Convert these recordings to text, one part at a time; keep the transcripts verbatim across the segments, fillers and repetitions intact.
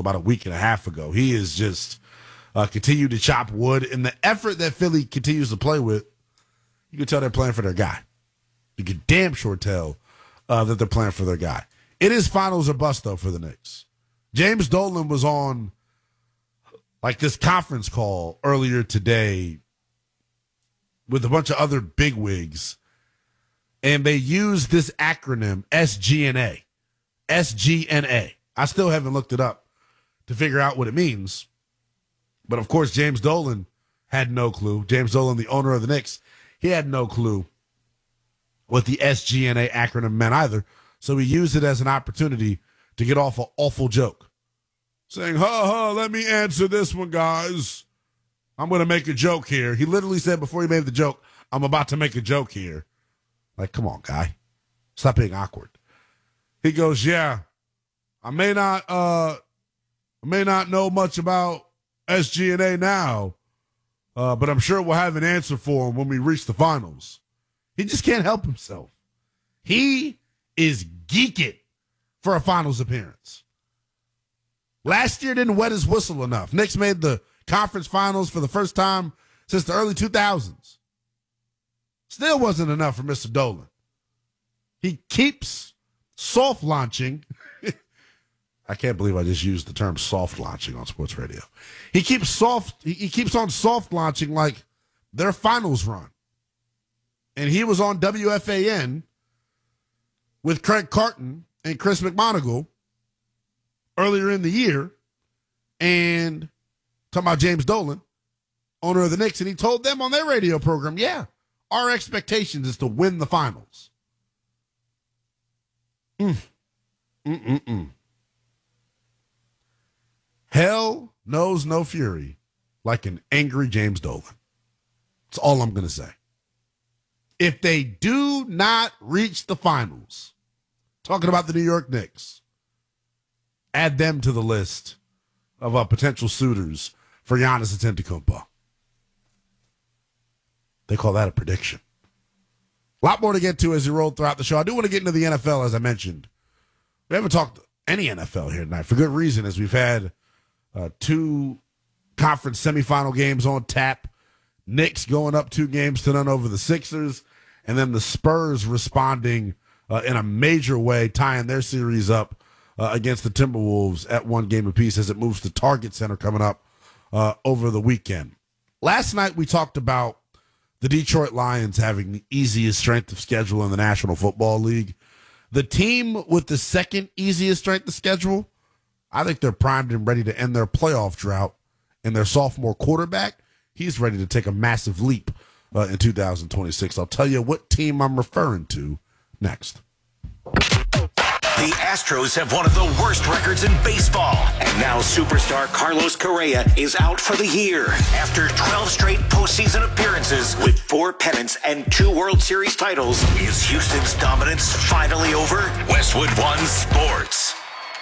about a week and a half ago. He is just uh, continued to chop wood. And the effort that Philly continues to play with, you can tell they're playing for their guy. You can damn sure tell uh, that they're playing for their guy. It is finals or bust, though, for the Knicks. James Dolan was on like this conference call earlier today with a bunch of other bigwigs, and they used this acronym S G N A. S G N A. I still haven't looked it up to figure out what it means. But, of course, James Dolan had no clue. James Dolan, the owner of the Knicks, he had no clue what the S G N A acronym meant either. So he used it as an opportunity to get off an awful joke. Saying, ha ha, let me answer this one, guys. I'm going to make a joke here. He literally said before he made the joke, I'm about to make a joke here. Like, come on, guy. Stop being awkward. He goes, yeah, I may not uh, I may not know much about S G N A now, uh, but I'm sure we'll have an answer for him when we reach the finals. He just can't help himself. He is geeking for a finals appearance. Last year didn't wet his whistle enough. Knicks made the conference finals for the first time since the early two thousands. Still wasn't enough for Mister Dolan. He keeps soft launching. I can't believe I just used the term soft launching on sports radio. He keeps soft. He keeps on soft launching like their finals run. And he was on W F A N with Craig Carton and Chris McMonagle earlier in the year, and talking about James Dolan, owner of the Knicks, and he told them on their radio program, yeah, our expectations is to win the finals. Mm. Mm-mm-mm. Hell knows no fury like an angry James Dolan. That's all I'm going to say. If they do not reach the finals, talking about the New York Knicks, add them to the list of uh, potential suitors for Giannis Antetokounmpo. They call that a prediction. A lot more to get to as we roll throughout the show. I do want to get into the N F L, as I mentioned. We haven't talked any N F L here tonight for good reason, as we've had uh, two conference semifinal games on tap. Knicks going up two games to none over the Sixers, and then the Spurs responding uh, in a major way, tying their series up uh, against the Timberwolves at one game apiece as it moves to Target Center coming up uh, over the weekend. Last night we talked about the Detroit Lions having the easiest strength of schedule in the National Football League. The team with the second easiest strength of schedule, I think they're primed and ready to end their playoff drought. And their sophomore quarterback, he's ready to take a massive leap uh, in two thousand twenty-six. I'll tell you what team I'm referring to next. The Astros have one of the worst records in baseball. And now superstar Carlos Correa is out for the year after twelve straight postseason appearances with four pennants and two World Series titles. Is Houston's dominance finally over? Westwood One Sports.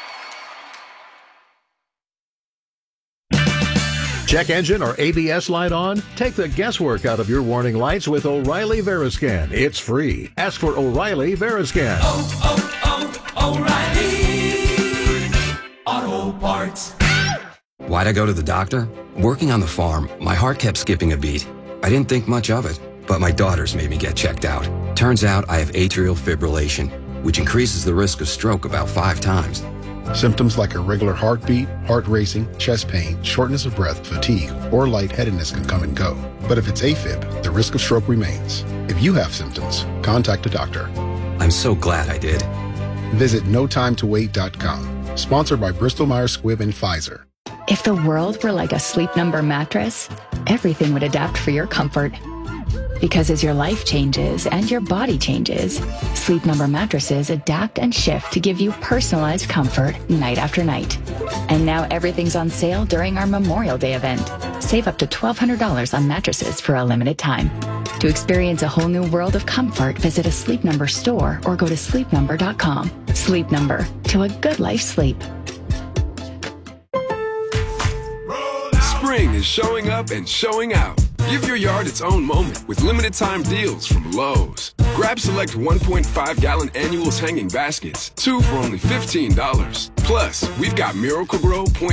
Check engine or A B S light on? Take the guesswork out of your warning lights with O'Reilly Veriscan. It's free. Ask for O'Reilly Veriscan. Oh, oh, oh, O'Reilly Auto Parts. Why'd I go to the doctor? Working on the farm, my heart kept skipping a beat. I didn't think much of it, but my daughters made me get checked out. Turns out I have atrial fibrillation, which increases the risk of stroke about five times. Symptoms like irregular heartbeat, heart racing, chest pain, shortness of breath, fatigue, or lightheadedness can come and go. But if it's AFib, the risk of stroke remains. If you have symptoms, contact a doctor. I'm so glad I did. Visit no time to wait dot com. Sponsored by Bristol Myers Squibb and Pfizer. If the world were like a Sleep Number mattress, everything would adapt for your comfort. Because as your life changes and your body changes, Sleep Number mattresses adapt and shift to give you personalized comfort night after night. And now everything's on sale during our Memorial Day event. Save up to twelve hundred dollars on mattresses for a limited time. To experience a whole new world of comfort, visit a Sleep Number store or go to sleep number dot com. Sleep Number, to a good life sleep. Spring is showing up and showing out. Give your yard its own moment with limited time deals from Lowe's. Grab select one point five gallon annuals hanging baskets, two for only fifteen dollars. Plus, we've got Miracle-Gro